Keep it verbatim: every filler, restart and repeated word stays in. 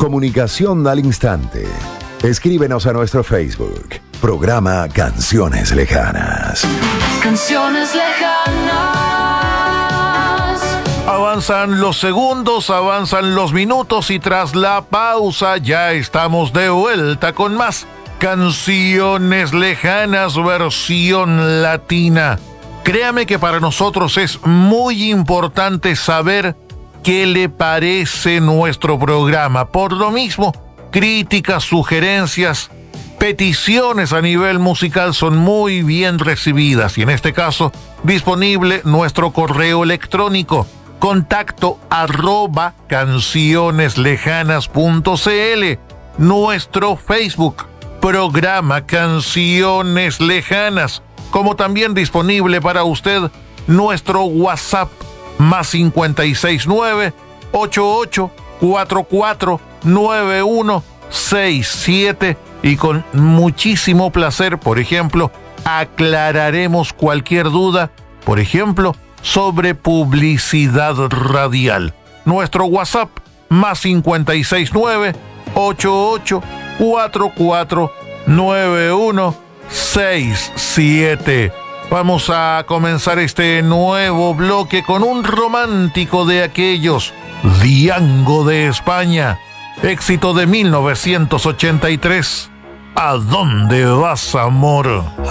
Comunicación al instante. Escríbenos a nuestro Facebook. Programa Canciones Lejanas. Canciones lejanas. Avanzan los segundos, avanzan los minutos y tras la pausa ya estamos de vuelta con más Canciones Lejanas versión latina. Créame que para nosotros es muy importante saber qué le parece nuestro programa. Por lo mismo, críticas, sugerencias, peticiones a nivel musical son muy bien recibidas y en este caso disponible nuestro correo electrónico contacto arroba cancioneslejanas.cl, nuestro Facebook programa Canciones Lejanas, como también disponible para usted nuestro WhatsApp más cincuenta y seis nueve, ochenta y ocho, cuarenta y cuatro, noventa y uno sesenta y siete y con muchísimo placer, por ejemplo, aclararemos cualquier duda, por ejemplo, sobre publicidad radial. Nuestro WhatsApp más cincuenta y seis nueve, ochenta y ocho, cuarenta y cuatro, noventa y uno sesenta y siete. Vamos a comenzar este nuevo bloque con un romántico de aquellos, Diango de España, éxito de mil novecientos ochenta y tres. ¿A dónde vas, amor?